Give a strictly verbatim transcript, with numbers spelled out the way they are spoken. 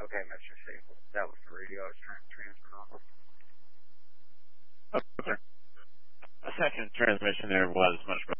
Okay, Mister Staples. That was the radio I was trying to transfer off. Okay. The second transmission there was much better.